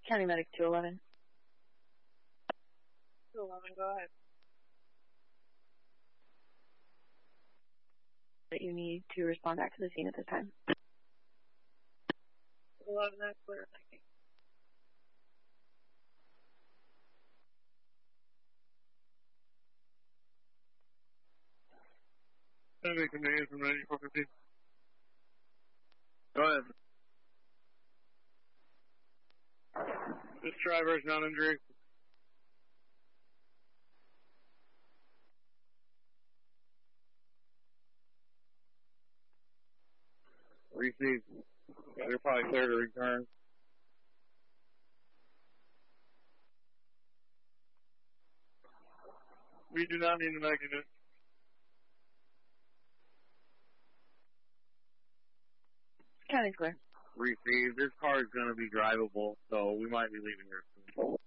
County Medic 211. 211, go ahead. That you need to respond back to the scene at this time. 11, that's clear. Thank you. I'm making the from 9450. Go ahead. This driver is not injured. Received. They're probably clear to return. We do not need the mechanism. County's clear. Received. This car is going to be drivable, so we might be leaving here soon.